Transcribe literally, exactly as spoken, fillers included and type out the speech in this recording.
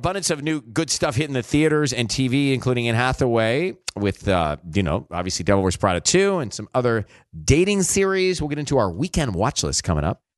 abundance of new good stuff hitting the theaters and T V, including Anne Hathaway with, uh, you know, obviously Devil Wears Prada two and some other dating series. We'll get into our weekend watch list coming up.